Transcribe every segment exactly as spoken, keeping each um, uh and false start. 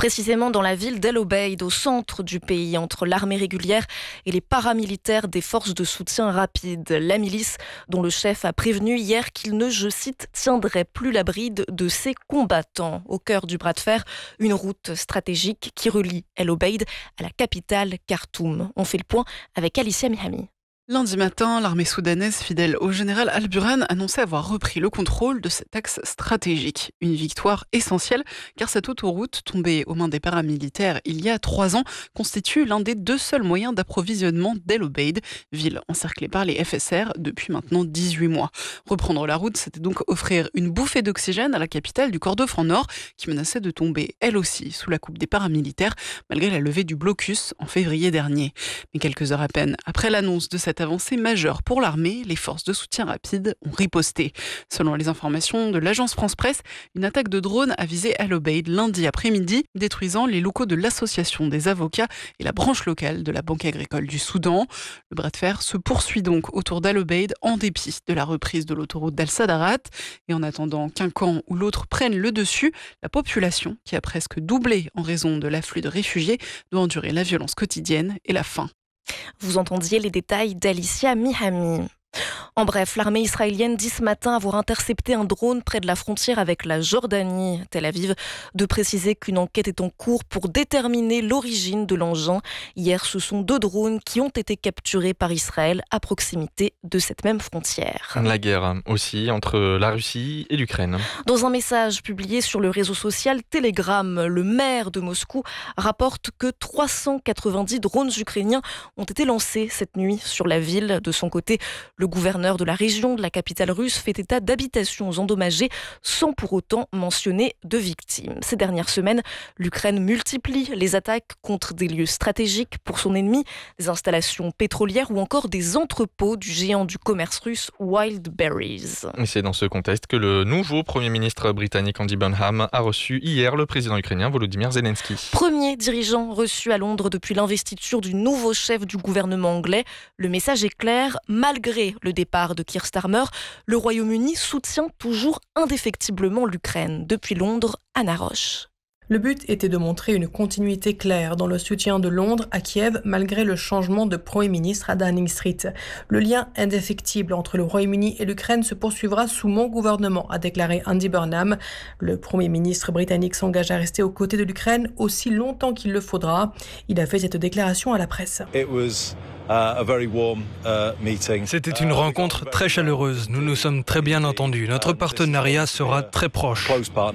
Précisément dans la ville d'El Obeid, au centre du pays, entre l'armée régulière et les paramilitaires des forces de soutien rapide. La milice dont le chef a prévenu hier qu'il ne, je cite, tiendrait plus la bride de ses combattants. Au cœur du bras de fer, une route stratégique qui relie El Obeid à la capitale Khartoum. On fait le point avec Alicia Mihami. Lundi matin, l'armée soudanaise fidèle au général Al-Burhan annonçait avoir repris le contrôle de cet axe stratégique. Une victoire essentielle car cette autoroute, tombée aux mains des paramilitaires il y a trois ans, constitue l'un des deux seuls moyens d'approvisionnement d'El Obeid, ville encerclée par les F S R depuis maintenant dix-huit mois. Reprendre la route, c'était donc offrir une bouffée d'oxygène à la capitale du Kordofan Nord qui menaçait de tomber elle aussi sous la coupe des paramilitaires malgré la levée du blocus en février dernier. Mais quelques heures à peine après l'annonce de cette avancée majeure pour l'armée, les forces de soutien rapide ont riposté. Selon les informations de l'agence France-Presse, une attaque de drone a visé El Obeid lundi après-midi, détruisant les locaux de l'association des avocats et la branche locale de la Banque agricole du Soudan. Le bras de fer se poursuit donc autour d'El Obeid en dépit de la reprise de l'autoroute d'Al-Sadarat. Et en attendant qu'un camp ou l'autre prenne le dessus, la population, qui a presque doublé en raison de l'afflux de réfugiés, doit endurer la violence quotidienne et la faim. Vous entendiez les détails d'Alicia Mihami. En bref, l'armée israélienne dit ce matin avoir intercepté un drone près de la frontière avec la Jordanie. Tel Aviv de préciser qu'une enquête est en cours pour déterminer l'origine de l'engin. Hier, ce sont deux drones qui ont été capturés par Israël à proximité de cette même frontière. La guerre aussi entre la Russie et l'Ukraine. Dans un message publié sur le réseau social Telegram, le maire de Moscou rapporte que trois cent quatre-vingt-dix drones ukrainiens ont été lancés cette nuit sur la ville. De son côté, le gouverneur de la région de la capitale russe fait état d'habitations endommagées sans pour autant mentionner de victimes. Ces dernières semaines, l'Ukraine multiplie les attaques contre des lieux stratégiques pour son ennemi, des installations pétrolières ou encore des entrepôts du géant du commerce russe Wildberries. Et c'est dans ce contexte que le nouveau Premier ministre britannique Andy Burnham a reçu hier le président ukrainien Volodymyr Zelensky. Premier dirigeant reçu à Londres depuis l'investiture du nouveau chef du gouvernement anglais. Le message est clair, malgré le départ de Keir Starmer, le Royaume-Uni soutient toujours indéfectiblement l'Ukraine. Depuis Londres, Anna Roche. Le but était de montrer une continuité claire dans le soutien de Londres à Kiev malgré le changement de Premier ministre à Downing Street. Le lien indéfectible entre le Royaume-Uni et l'Ukraine se poursuivra sous mon gouvernement, a déclaré Andy Burnham. Le Premier ministre britannique s'engage à rester aux côtés de l'Ukraine aussi longtemps qu'il le faudra. Il a fait cette déclaration à la presse. It was Uh, a very warm, uh, meeting. C'était une rencontre très chaleureuse. Nous nous sommes très bien entendus. Notre partenariat sera très proche.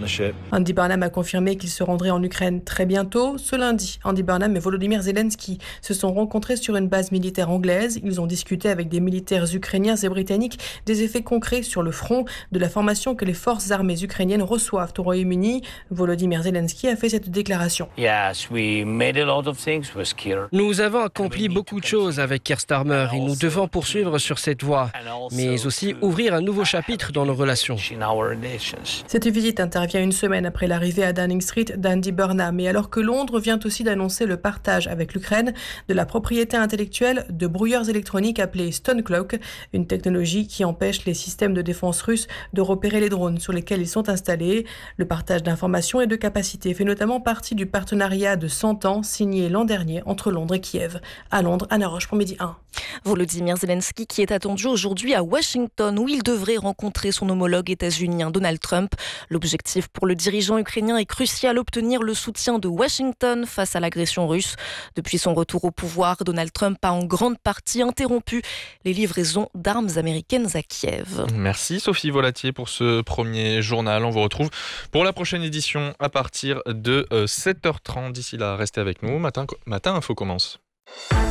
Andy Burnham a confirmé qu'il se rendrait en Ukraine très bientôt. Ce lundi, Andy Burnham et Volodymyr Zelensky se sont rencontrés sur une base militaire anglaise. Ils ont discuté avec des militaires ukrainiens et britanniques des effets concrets sur le front de la formation que les forces armées ukrainiennes reçoivent au Royaume-Uni. Volodymyr Zelensky a fait cette déclaration. Yes, we made a lot of things with Keir. Nous avons accompli beaucoup de choses avec Keir Starmer et nous devons poursuivre sur cette voie, mais aussi ouvrir un nouveau chapitre dans nos relations. Cette visite intervient une semaine après l'arrivée à Downing Street d'Andy Burnham et alors que Londres vient aussi d'annoncer le partage avec l'Ukraine de la propriété intellectuelle de brouilleurs électroniques appelés Stonecloak, une technologie qui empêche les systèmes de défense russes de repérer les drones sur lesquels ils sont installés. Le partage d'informations et de capacités fait notamment partie du partenariat de cent ans signé l'an dernier entre Londres et Kiev. À Londres, Anna Roche pour Midi un. Volodymyr Zelensky qui est attendu aujourd'hui à Washington où il devrait rencontrer son homologue états-unien Donald Trump. L'objectif pour le dirigeant ukrainien est crucial, obtenir le soutien de Washington face à l'agression russe. Depuis son retour au pouvoir, Donald Trump a en grande partie interrompu les livraisons d'armes américaines à Kiev. Merci Sophie Volatier pour ce premier journal. On vous retrouve pour la prochaine édition à partir de sept heures trente. D'ici là, restez avec nous. Matin, Matin Info commence.